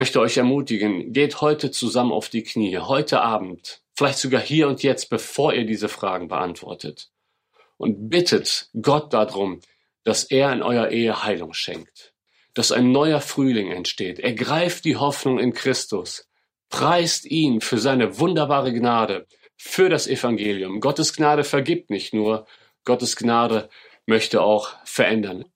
Ich möchte euch ermutigen, geht heute zusammen auf die Knie, heute Abend, vielleicht sogar hier und jetzt, bevor ihr diese Fragen beantwortet. Und bittet Gott darum, dass er in eurer Ehe Heilung schenkt, dass ein neuer Frühling entsteht. Ergreift die Hoffnung in Christus, preist ihn für seine wunderbare Gnade, für das Evangelium. Gottes Gnade vergibt nicht nur, Gottes Gnade möchte auch verändern.